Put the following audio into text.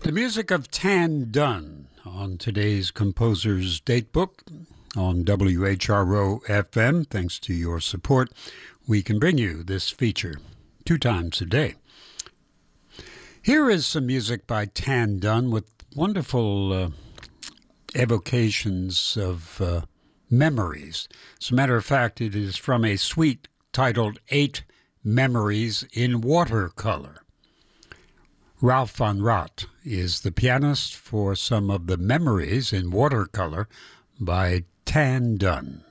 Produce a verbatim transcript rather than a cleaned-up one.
The music of Tan Dunn on today's Composer's Datebook on W H R O F M. Thanks to your support, we can bring you this feature two times a day. Here is some music by Tan Dunn with wonderful uh, evocations of uh, memories. As a matter of fact, it is from a suite titled Eight Memories in Watercolor. Ralph von Rott is the pianist for some of the Memories in Watercolor by Tan Dunn.